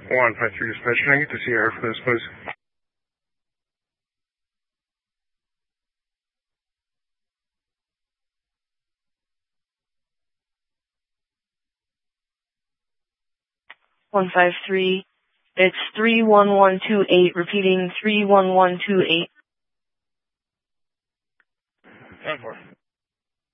153 dispatch, can I get to Sierra for this, please? It's 31128, repeating 31128. 10-4.